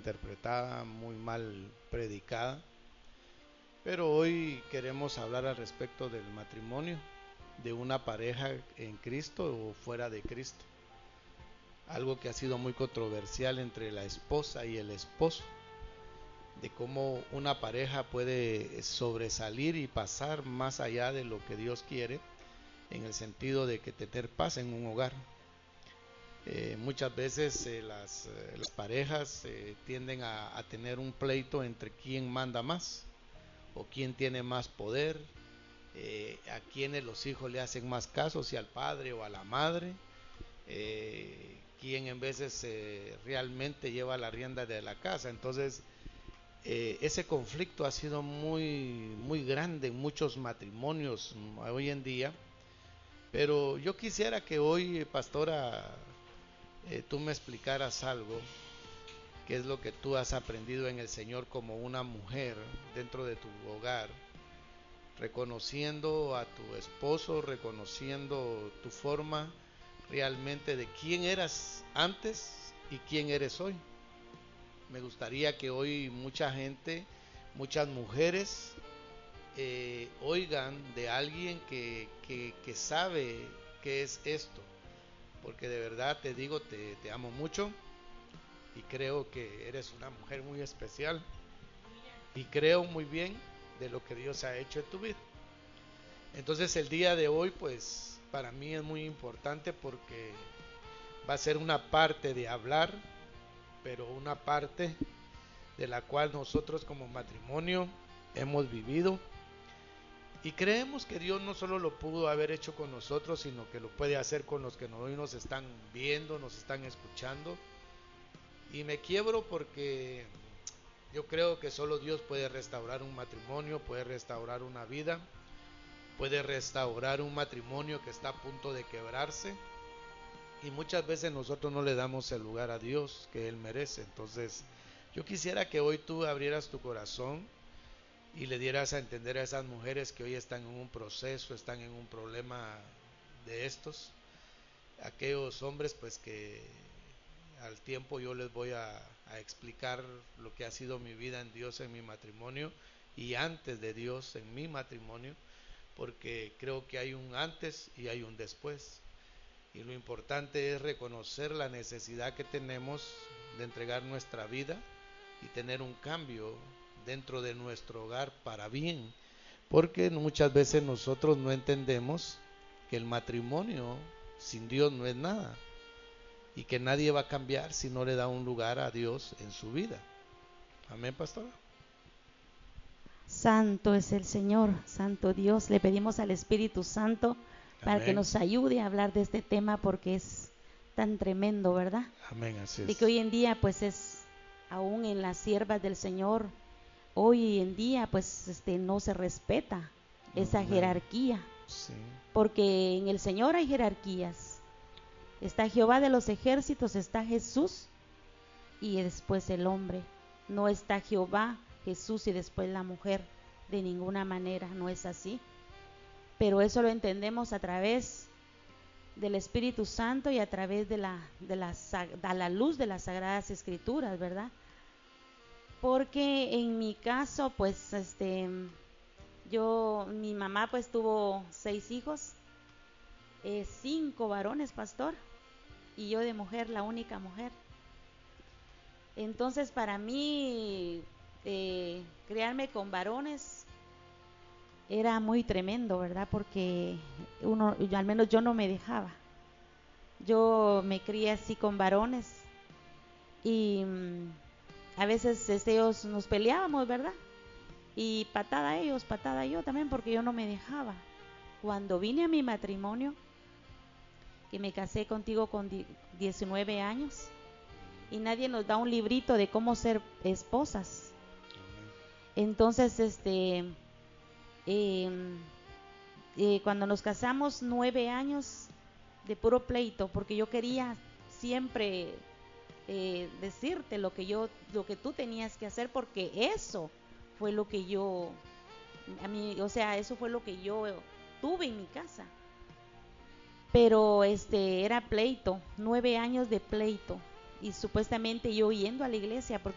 interpretada, muy mal predicada. Pero hoy queremos hablar al respecto del matrimonio, de una pareja en Cristo o fuera de Cristo. Algo que ha sido muy controversial entre la esposa y el esposo, de cómo una pareja puede sobresalir y pasar más allá de lo que Dios quiere, en el sentido de que tener paz en un hogar. Muchas veces las parejas tienden a tener un pleito entre quién manda más o quién tiene más poder, a quienes los hijos le hacen más caso, si al padre o a la madre, quien en veces realmente lleva la rienda de la casa. Entonces ese conflicto ha sido muy grande en muchos matrimonios hoy en día. Pero yo quisiera que hoy, pastora, tú me explicaras algo, qué es lo que tú has aprendido en el Señor como una mujer dentro de tu hogar, reconociendo a tu esposo, reconociendo tu forma realmente de quién eras antes y quién eres hoy. Me gustaría que hoy mucha gente, muchas mujeres, oigan de alguien que sabe qué es esto, porque de verdad te digo, te amo mucho y creo que eres una mujer muy especial y creo muy bien de lo que Dios ha hecho en tu vida. Entonces el día de hoy pues para mí es muy importante porque va a ser una parte de hablar, pero una parte de la cual nosotros como matrimonio hemos vivido. Y creemos que Dios no solo lo pudo haber hecho con nosotros, sino que lo puede hacer con los que hoy nos están viendo, nos están escuchando. Y me quiebro porque yo creo que solo Dios puede restaurar un matrimonio, puede restaurar una vida, puede restaurar un matrimonio que está a punto de quebrarse. Y muchas veces nosotros no le damos el lugar a Dios que Él merece. Entonces yo quisiera que hoy tú abrieras tu corazón y le dieras a entender a esas mujeres que hoy están en un proceso, están en un problema de estos, aquellos hombres pues que al tiempo yo les voy a explicar lo que ha sido mi vida en Dios en mi matrimonio y antes de Dios en mi matrimonio, porque creo que hay un antes y hay un después, y lo importante es reconocer la necesidad que tenemos de entregar nuestra vida y tener un cambio dentro de nuestro hogar para bien, porque muchas veces nosotros no entendemos que el matrimonio sin Dios no es nada y que nadie va a cambiar si no le da un lugar a Dios en su vida. Amén, pastora. Santo es el Señor, Santo Dios. Le pedimos al Espíritu Santo para que Amén. nos ayude a hablar de este tema porque es tan tremendo, ¿verdad? Amén, así De es. que hoy en día pues es, aún en las siervas del Señor, hoy en día pues no se respeta esa Amén. jerarquía, Sí. porque en el Señor hay jerarquías. Está Jehová de los ejércitos, está Jesús y después el hombre. No está Jehová, Jesús y después la mujer. De ninguna manera, no es así. Pero eso lo entendemos a través del Espíritu Santo y a través de la luz de las Sagradas Escrituras, ¿verdad? Porque en mi caso, pues, mi mamá pues tuvo 6 hijos, 5 varones, pastor, y yo de mujer, la única mujer. Entonces para mí criarme con varones era muy tremendo, ¿verdad? Porque al menos yo no me dejaba. Yo me crié así con varones y a veces ellos nos peleábamos, ¿verdad? Y patada ellos, patada yo también, porque yo no me dejaba. Cuando vine a mi matrimonio, que me casé contigo con 19 años, y nadie nos da un librito de cómo ser esposas. Entonces, cuando nos casamos, 9 años de puro pleito, porque yo quería siempre decirte lo que tú tenías que hacer, porque eso fue lo que eso fue lo que yo tuve en mi casa. Pero era pleito, 9 años de pleito, y supuestamente yo yendo a la iglesia, porque